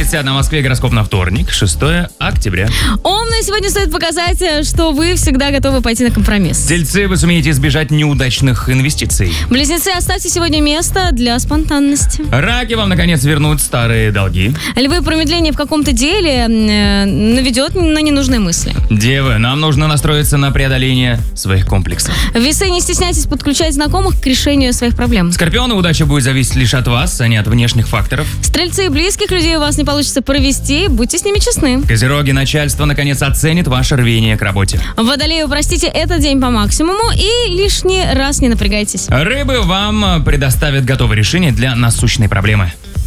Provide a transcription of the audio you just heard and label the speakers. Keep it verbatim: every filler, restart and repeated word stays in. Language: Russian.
Speaker 1: Новости «Одна Москве», гороскоп на вторник, шестое октября.
Speaker 2: Умно сегодня стоит показать, что вы всегда готовы пойти на компромисс.
Speaker 1: Тельцы, вы сумеете избежать неудачных инвестиций.
Speaker 2: Близнецы, оставьте сегодня место для спонтанности.
Speaker 1: Раки, вам наконец вернут старые долги.
Speaker 2: Львы, промедление в каком-то деле э, наведет на ненужные мысли.
Speaker 1: Девы, нам нужно настроиться на преодоление своих комплексов.
Speaker 2: Весы, не стесняйтесь подключать знакомых к решению своих проблем.
Speaker 1: Скорпионы, удача будет зависеть лишь от вас, а не от внешних факторов.
Speaker 2: Стрельцы, близких людей у вас не получится провести, будьте с ними честны.
Speaker 1: Козероги, начальство наконец оценит ваше рвение к работе.
Speaker 2: Водолеи, упростите этот день по максимуму и лишний раз не напрягайтесь.
Speaker 1: Рыбы, вам предоставят готовое решение для насущной проблемы.